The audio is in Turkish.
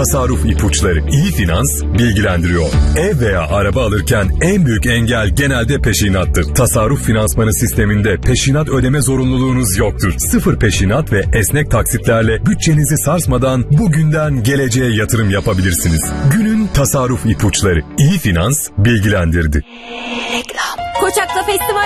tasarruf ipuçları. İyi Finans bilgilendiriyor. Ev veya araba alırken en büyük engel genelde peşinattır. Tasarruf finansmanı sisteminde peşinat ödeme zorunluluğunuz yoktur. Sıfır peşinat ve esnek taksitlerle bütçenizi sarsmadan bugünden geleceğe yatırım yapabilirsiniz. Günün tasarruf ipuçları. İyi Finans bilgilendirdi. Reklam. Koçak'ta festival